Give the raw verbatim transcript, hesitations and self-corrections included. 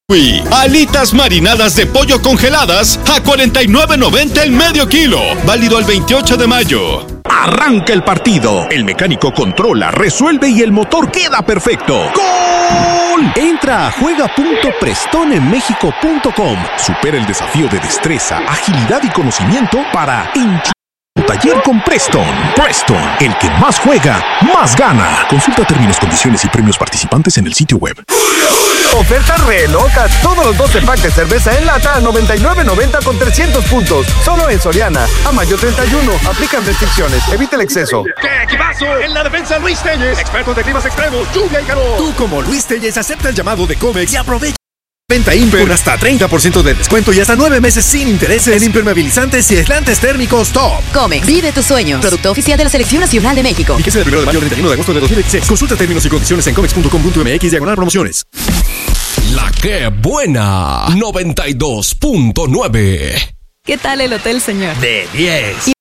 Alitas marinadas de pollo congeladas a cuarenta y nueve noventa el medio kilo. Válido el veintiocho de mayo. Arranca el partido. El mecánico controla, resuelve y el motor queda perfecto. ¡Gol! Entra a juega punto prestone en méxico punto com. Supera el desafío de destreza, agilidad y conocimiento para enchufar tu taller con Preston. Preston, el que más juega, más gana. Consulta términos, condiciones y premios participantes en el sitio web. Ofertas re locas. Todos los doce packs de cerveza en lata a noventa y nueve noventa con trescientos puntos. Solo en Soriana. A mayo treinta y uno. Aplican restricciones. Evita el exceso. ¡Qué equipazo! En la defensa, Luis Telles. Expertos de climas extremos, lluvia y calor. Tú, como Luis Telles, acepta el llamado de Comex y aprovecha. Venta Imper con hasta treinta por ciento de descuento y hasta nueve meses sin intereses en impermeabilizantes y aislantes térmicos Top. Comex, vive tus sueños. Producto oficial de la Selección Nacional de México. Fíjese del primero de mayo al treinta y uno de agosto de dos mil dieciséis. Consulta términos y condiciones en comex punto com punto m x diagonal promociones. La que buena noventa y dos punto nueve. ¿Qué tal el hotel, señor? De diez.